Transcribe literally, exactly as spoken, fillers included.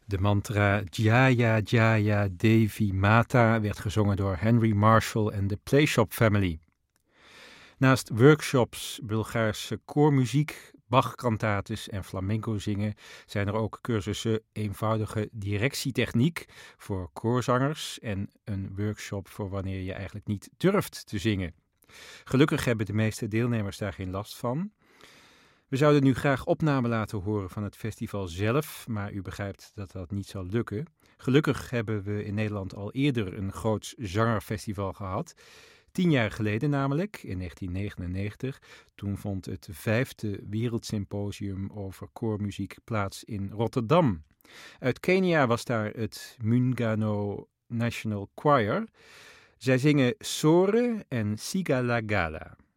De mantra Jaya Jaya Devi Mata werd gezongen door Henry Marshall en de Playshop Family. Naast workshops, Bulgaarse koormuziek, Bach-kantates en flamenco zingen zijn er ook cursussen eenvoudige directietechniek voor koorzangers en een workshop voor wanneer je eigenlijk niet durft te zingen. Gelukkig hebben de meeste deelnemers daar geen last van. We zouden nu graag opnamen laten horen van het festival zelf, maar u begrijpt dat dat niet zal lukken. Gelukkig hebben we in Nederland al eerder een groot zangerfestival gehad. Tien jaar geleden namelijk, in negentien negenennegentig. Toen vond het vijfde wereldsymposium over koormuziek plaats in Rotterdam. Uit Kenia was daar het Muungano National Choir. Zij zingen Sore en Sigalagala.